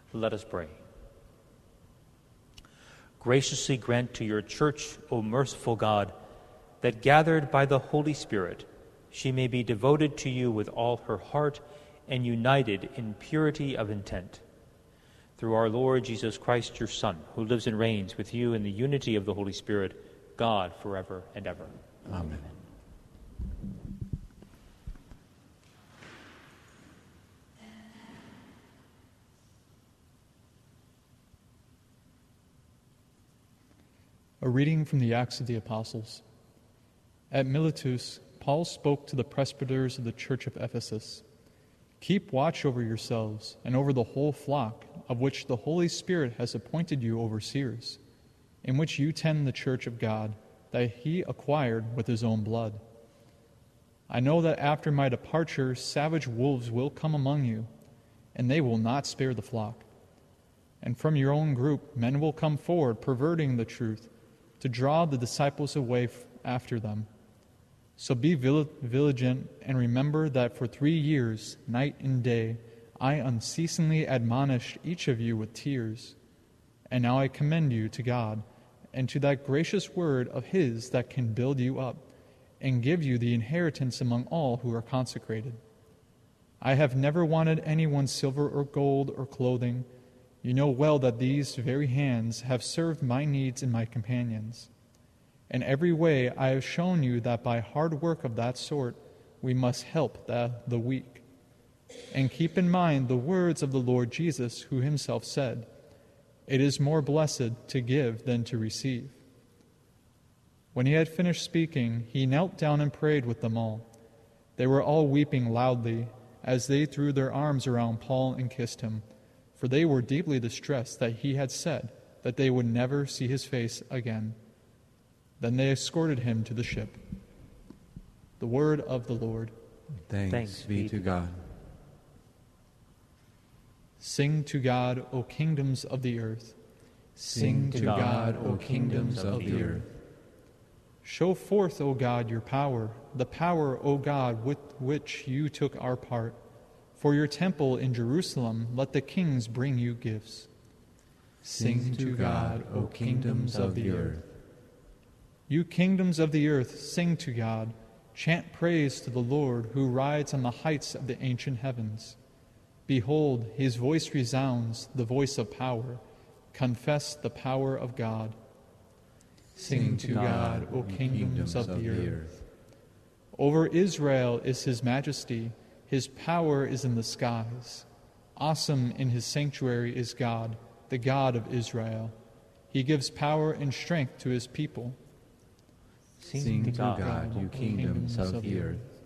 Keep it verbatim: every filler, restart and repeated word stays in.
Let us pray. Graciously grant to your church, O merciful God, that gathered by the Holy Spirit, she may be devoted to you with all her heart and united in purity of intent. Through our Lord Jesus Christ, your Son, who lives and reigns with you in the unity of the Holy Spirit, God, forever and ever. Amen. A reading from the Acts of the Apostles. At Miletus, Paul spoke to the presbyters of the church of Ephesus. Keep watch over yourselves and over the whole flock, of which the Holy Spirit has appointed you overseers, in which you tend the church of God, that he acquired with his own blood. I know that after my departure, savage wolves will come among you, and they will not spare the flock. And from your own group, men will come forward, perverting the truth, to draw the disciples away after them. So be vigilant and remember that for three years, night and day, I unceasingly admonished each of you with tears. And now I commend you to God and to that gracious word of his that can build you up and give you the inheritance among all who are consecrated. I have never wanted anyone's silver or gold or clothing. You know well that these very hands have served my needs and my companions. In every way I have shown you that by hard work of that sort we must help the, the weak. And keep in mind the words of the Lord Jesus, who himself said, "It is more blessed to give than to receive." When he had finished speaking, he knelt down and prayed with them all. They were all weeping loudly as they threw their arms around Paul and kissed him, for they were deeply distressed that he had said that they would never see his face again. Then they escorted him to the ship. The word of the Lord. Thanks, Thanks be to God. Sing to God, O kingdoms of the earth. Sing to God, O kingdoms of the earth. Show forth, O God, your power, the power, O God, with which you took our part. For your temple in Jerusalem, let the kings bring you gifts. Sing to God, O kingdoms of the earth. You kingdoms of the earth, sing to God. Chant praise to the Lord, who rides on the heights of the ancient heavens. Behold, his voice resounds, the voice of power. Confess the power of God. Sing to God, O kingdoms of the earth. Over Israel is his majesty. His power is in the skies. Awesome in his sanctuary is God, the God of Israel. He gives power and strength to his people. Sing to God, you kingdoms of the earth.